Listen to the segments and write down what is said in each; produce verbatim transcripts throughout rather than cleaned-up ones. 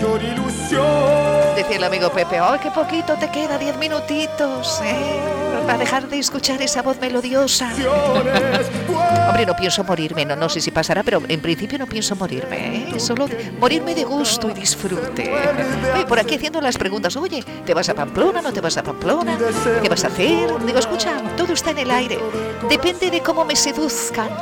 mayor ilusión. Decía el amigo Pepe, ¡ay, qué poquito te queda! Diez minutitos, ¿eh? Para dejar de escuchar esa voz melodiosa. Hombre, no pienso morirme, no, no sé si pasará, pero en principio no pienso morirme, ¿eh? Solo morirme de gusto y disfrute. Oye, por aquí haciendo las preguntas, oye, ¿te vas a Pamplona, no te vas a Pamplona? ¿Qué vas a hacer? Digo, escucha, todo está en el aire. Depende de cómo me seduzcan.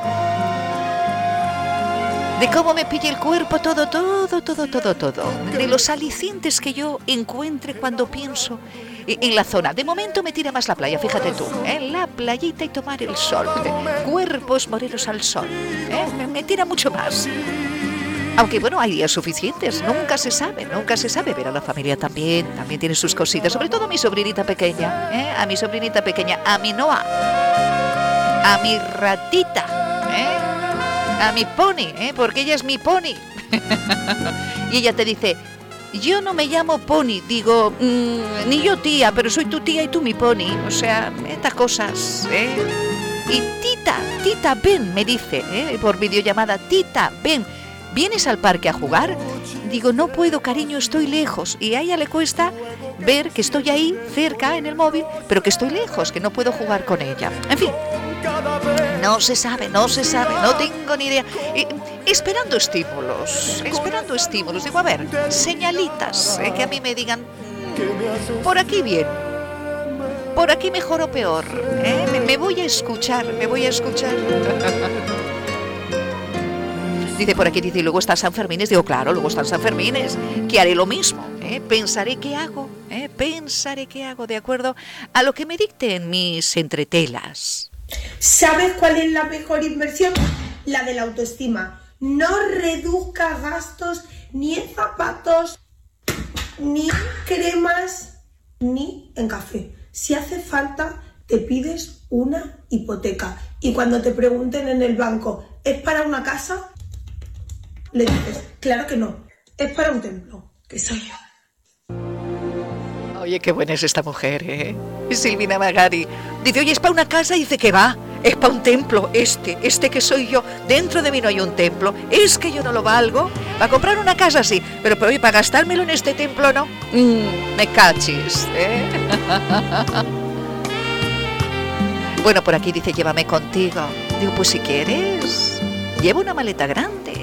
De cómo me pille el cuerpo, todo, todo, todo, todo, todo. De los alicientes que yo encuentre cuando pienso en la zona. De momento me tira más la playa, fíjate tú. En la playita y tomar el sol. Cuerpos morenos al sol. ¿eh? Me, me tira mucho más. Aunque bueno, hay días suficientes. Nunca se sabe, nunca se sabe. Pero la familia también, también tiene sus cositas. Sobre todo a mi sobrinita pequeña. ¿eh? A mi sobrinita pequeña, a mi Noa. A mi ratita. ¿eh? A mi pony, ¿eh? Porque ella es mi pony. Y ella te dice, yo no me llamo pony. Digo, mmm, ni yo tía, pero soy tu tía y tú mi pony. O sea, estas cosas, ¿eh? Y tita, tita, ven, me dice, ¿eh? Por videollamada, tita, ven, ¿vienes al parque a jugar? Digo, no puedo, cariño, estoy lejos. Y a ella le cuesta ver que estoy ahí, cerca, en el móvil, pero que estoy lejos, que no puedo jugar con ella. En fin. No se sabe, no se sabe, no tengo ni idea. Eh, esperando estímulos, esperando estímulos. Digo, a ver, señalitas eh, que a mí me digan, por aquí bien, por aquí mejor o peor. Eh, me, me voy a escuchar, me voy a escuchar. Dice por aquí, dice, y luego están San Fermines. Digo, claro, luego están San Fermines, que haré lo mismo. Eh, pensaré qué hago, eh, pensaré qué hago de acuerdo a lo que me dicten mis entretelas. ¿Sabes cuál es la mejor inversión? La de la autoestima. No reduzcas gastos ni en zapatos, ni en cremas, ni en café. Si hace falta, te pides una hipoteca. Y cuando te pregunten en el banco, ¿es para una casa? Le dices, claro que no, es para un templo, que soy yo. Oye, qué buena es esta mujer, ¿eh? Silvina Magari. Dice, oye, es para una casa, y dice que va, es para un templo, este, este que soy yo. Dentro de mí no hay un templo, es que yo no lo valgo. Para comprar una casa sí, pero, pero oye, para gastármelo en este templo no. Mm, me cachis, ¿eh? Bueno, por aquí dice, llévame contigo. Digo, pues si quieres, lleva una maleta grande.